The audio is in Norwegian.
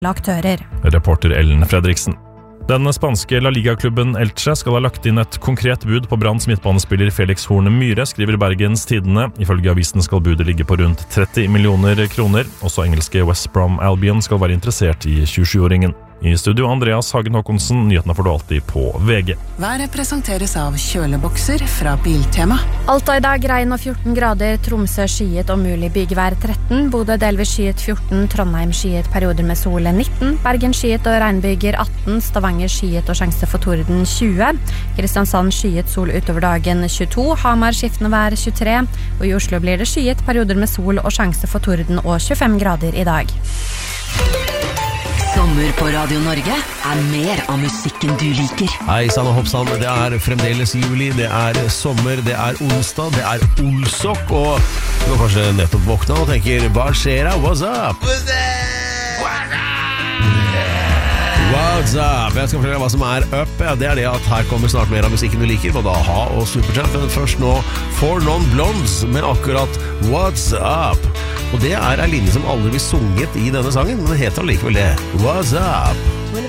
aktører. Reporter Ellen Fredriksen. Den spanske La Liga-klubben Elche skal ha lagt inn et konkret bud på Branns midtbanespiller Felix Horn Myhre, skriver Bergens Tidende. Ifølge avisen skal budet ligge på rundt 30 millioner kroner. Også engelske West Brom Albion skal være interessert i 27-åringen. I studio Andreas Hagen Håkonsen, nyhetene får du alltid på VG. Været presenteres av kjølebokser fra Biltema. Alta i dag regn og 14 grader, Tromsø skyet og mulig bygevær 13, Bodø delvis skyet 14, Trondheim skyet perioder med sol 19, Bergen skyet og regnbyger 18, Stavanger skyet og sjanse for torden 20, Kristiansand skyet sol utover dagen 22, Hamar skiftende vær 23, og i Oslo blir det skyet perioder med sol og sjanse for torden og 25 grader i dag. Sommer på Radio Norge mer av musikken du liker. Hei, Sanne Hoppsann, det fremdeles juli, det sommer, det onsdag, det Olsok, og du har kanskje nettopp våkna og tenker, hva skjer da? What's up? What's up? Jeg skal fortelle deg hva som up. Det det at her kommer snart mer av musikken du liker, både A-ha og Supertramp, men først nå For Non Blondes med akkurat What's Up. Og det en linje som aldri blir sunget i denne sangen, men det heter allikevel det. What's Up?